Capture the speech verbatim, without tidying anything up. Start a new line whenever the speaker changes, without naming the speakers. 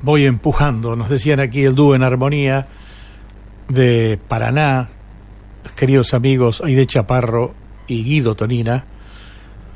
voy empujando, nos decían aquí el dúo en armonía de Paraná, queridos amigos Aide Chaparro y Guido Tonina.